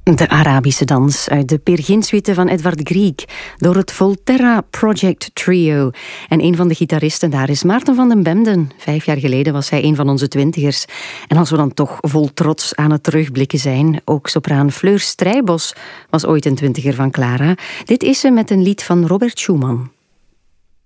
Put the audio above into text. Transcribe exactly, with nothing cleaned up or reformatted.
De Arabische dans uit de Peer-Gynt-suite van Edvard Grieg door het Volterra Project Trio. En een van de gitaristen daar is Maarten van den Bemden. Vijf jaar geleden was hij een van onze twintigers. En als we dan toch vol trots aan het terugblikken zijn, ook sopraan Fleur Strijbos was ooit een twintiger van Clara. Dit is ze met een lied van Robert Schumann.